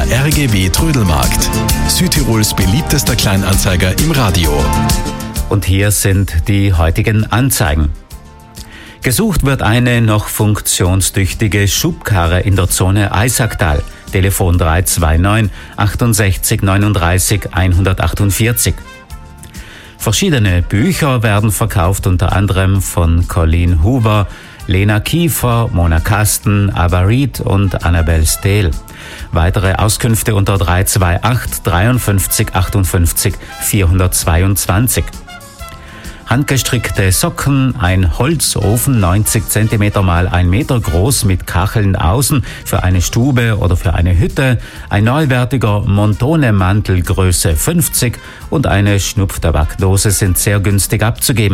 RGB Trödelmarkt. Südtirols beliebtester Kleinanzeiger im Radio. Und hier sind die heutigen Anzeigen. Gesucht wird eine noch funktionstüchtige Schubkarre in der Zone Eisacktal. Telefon 329 68 39 148. Verschiedene Bücher werden verkauft, unter anderem von Colleen Hoover, Lena Kiefer, Mona Kasten, Ava Reed und Annabel Steele. Weitere Auskünfte unter 328 53 58 422. Handgestrickte Socken, ein Holzofen 90 cm mal 1 Meter groß mit Kacheln außen für eine Stube oder für eine Hütte, ein neuwertiger Montone-Mantel Größe 50 und eine Schnupftabakdose sind sehr günstig abzugeben.